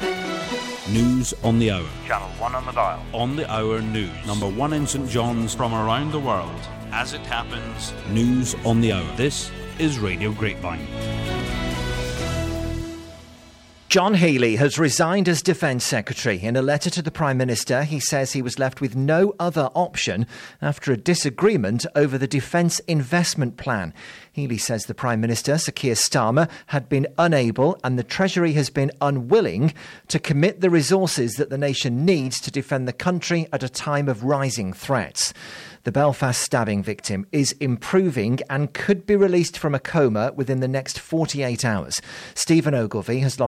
News on the hour. Channel 1 on the dial. On the hour news. Number 1 in St John's from around the world. As it happens, news on the hour. This is Radio Grapevine. John Healey has resigned as Defence Secretary. In a letter to the Prime Minister, he says he was left with no other option after a disagreement over the Defence Investment Plan. Healey says the Prime Minister, Sir Keir Starmer, had been unable and the Treasury has been unwilling to commit the resources that the nation needs to defend the country at a time of rising threats. The Belfast stabbing victim is improving and could be released from a coma within the next 48 hours. Stephen Ogilvie has lost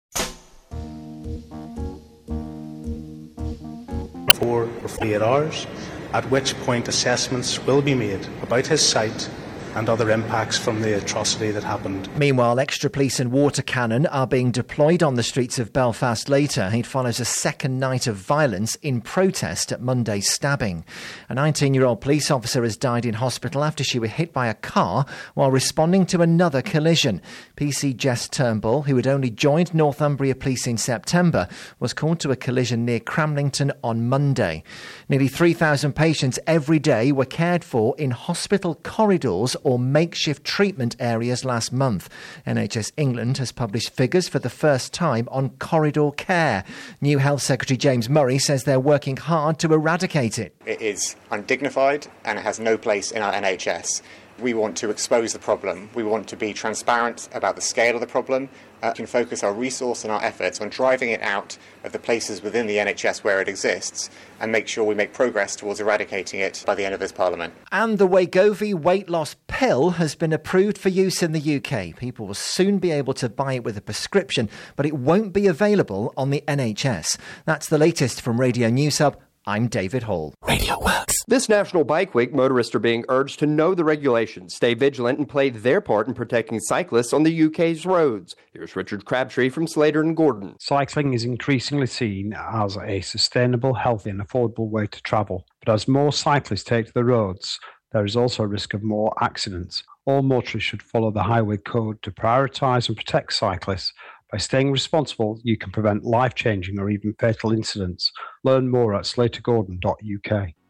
4 or 48 hours, at which point assessments will be made about his sight and other impacts from the atrocity that happened. Meanwhile, extra police and water cannon are being deployed on the streets of Belfast later. It follows a second night of violence in protest at Monday's stabbing. A 19-year-old police officer has died in hospital after she was hit by a car while responding to another collision. PC Jess Turnbull, who had only joined Northumbria Police in September, was called to a collision near Cramlington on Monday. Nearly 3,000 patients every day were cared for in hospital corridors or makeshift treatment areas last month. NHS England has published figures for the first time on corridor care. New Health Secretary James Murray says they're working hard to eradicate it. It is undignified and it has no place in our NHS. We want to expose the problem. We want to be transparent about the scale of the problem. We can focus our resource and our efforts on driving it out of the places within the NHS where it exists and make sure we make progress towards eradicating it by the end of this Parliament. And the Wegovy weight loss pill has been approved for use in the UK. People will soon be able to buy it with a prescription, but it won't be available on the NHS. That's the latest from Radio News Hub. I'm David Hall. Radio Works. This National Bike Week, motorists are being urged to know the regulations, stay vigilant and play their part in protecting cyclists on the UK's roads. Here's Richard Crabtree from Slater and Gordon. Cycling is increasingly seen as a sustainable, healthy and affordable way to travel. But as more cyclists take to the roads, there is also a risk of more accidents. All motorists should follow the highway code to prioritise and protect cyclists. By staying responsible, you can prevent life-changing or even fatal incidents. Learn more at slatergordon.uk.